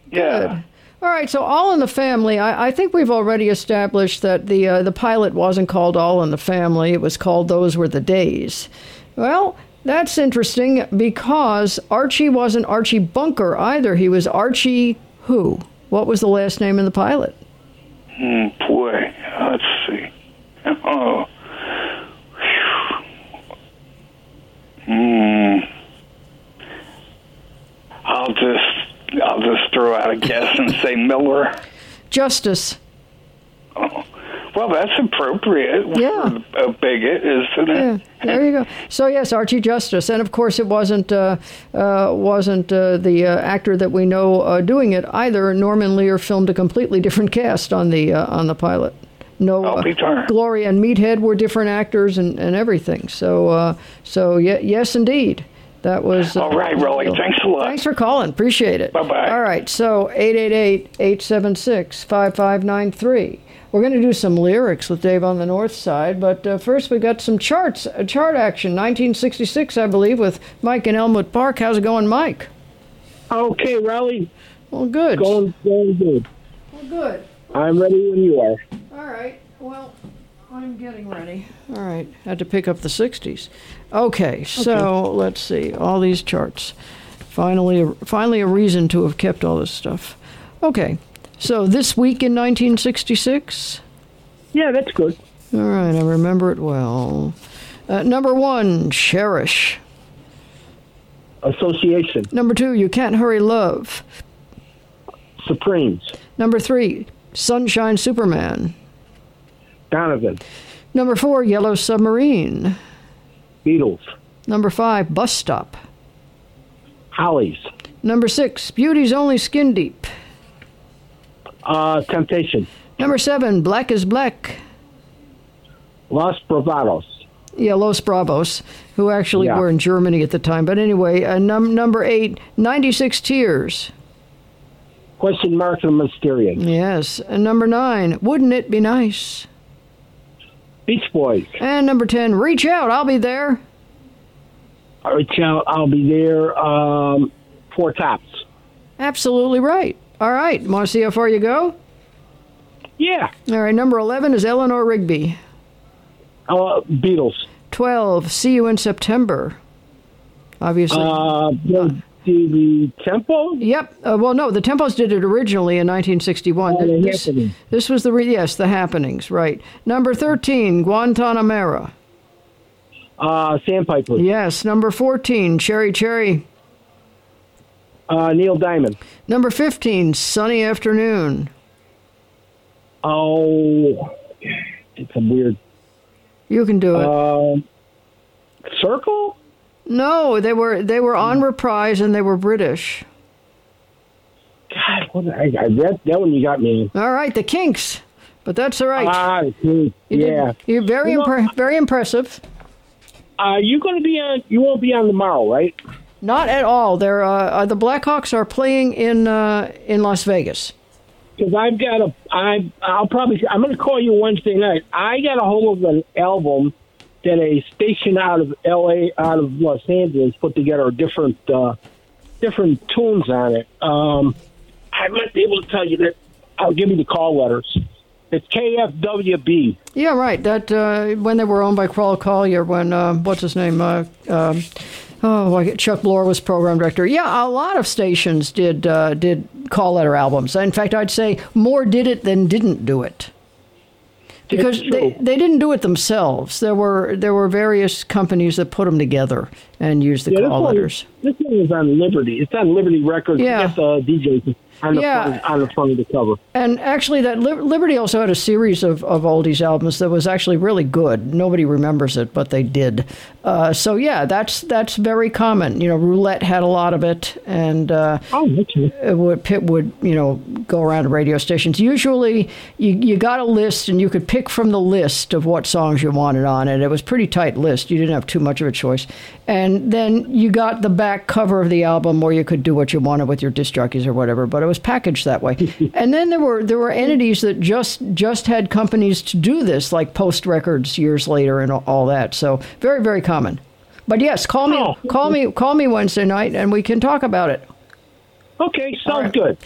Yeah. Good. All right, so All in the Family. I think we've already established that the pilot wasn't called All in the Family. It was called Those Were the Days. Well, that's interesting because Archie wasn't Archie Bunker either. He was Archie who? What was the last name in the pilot? Boy, let's see. Oh. I'll just throw out a guess and say Miller. Justice. Oh. Well, that's appropriate. Yeah. For a bigot, isn't it? Yeah, there you go. So yes, Archie Justice, and of course it wasn't the actor that we know doing it either. Norman Lear filmed a completely different cast on the pilot. No, Gloria and Meathead were different actors and everything. So yes, indeed. That was... all right, Rolly. Thanks a lot. Thanks for calling. Appreciate it. Bye-bye. All right, so 888-876-5593. We're going to do some lyrics with Dave on the North Side, but first we got some chart action. 1966, I believe, with Mike in Elmwood Park. How's it going, Mike? Okay, Raleigh. Well, good. Going good. Well, good. I'm ready when you are. All right. Well, I'm getting ready. All right. Had to pick up the 60s. Okay, so let's see. All these charts. Finally a reason to have kept all this stuff. Okay. So this week in 1966? Yeah, that's good. All right, I remember it well. Number 1, Cherish. Association. Number 2, You Can't Hurry Love. Supremes. Number 3, Sunshine Superman. Donovan. Number 4, Yellow Submarine. Beatles. Number 5, Bus Stop. Hollies. Number 6, Beauty's Only Skin Deep. Temptation. Number 7, Black is Black. Los Bravados. Yeah, Los Bravos, who actually were in Germany at the time. But anyway, number 8, 96 Tears. Question Mark and Mysterious. Yes. And number 9, Wouldn't It Be Nice? Beach Boys. And number 10, Reach Out, I'll Be There. Reach Out, I'll Be There. Four Tops. Absolutely right. All right. Want to see how far you go? Yeah. All right. Number 11 is Eleanor Rigby. Beatles. 12, See You in September. Obviously. The Tempo? Yep. Well, no, the Tempos did it originally in 1961. This was the Happenings, right. Number 13, Guantanamera. Sandpiper. Yes. Number 14, Cherry Cherry. Neil Diamond. Number 15, Sunny Afternoon. Oh, it's a weird. You can do it. Circle? No, they were on reprise and they were British. God, that one you got me. All right, the Kinks, but that's all right. Yeah. You're very impressive. You going to be on? You won't be on tomorrow, right? Not at all. They're the Blackhawks are playing in Las Vegas. Because I'm going to call you Wednesday night. I got a hold of an album that a station out of L.A., out of Los Angeles, put together different tunes on it. I might be able to tell you that. I'll give you the call letters. It's KFWB. Yeah, right. That when they were owned by Crawl Collier, when what's his name? Chuck Bloor was program director. Yeah, a lot of stations did call letter albums. In fact, I'd say more did it than didn't do it. Because they didn't do it themselves. There were various companies that put them together and used the call letters. This one is on Liberty. It's on Liberty Records. Yeah. It's DJs on the front of the cover. And actually, that Liberty also had a series of oldies albums that was actually really good. Nobody remembers it, but they did. So yeah, that's very common. Roulette had a lot of it, and Pitt would go around to radio stations. Usually, you got a list, and you could pick from the list of what songs you wanted on it. It was a pretty tight list. You didn't have too much of a choice. And then you got the back cover of the album where you could do what you wanted with your disc jockeys or whatever, but it was packaged that way. And then there were entities that just had companies to do this, like Post Records years later and all that. So very, very common. But yes, call me Wednesday night and we can talk about it. Okay, sounds good.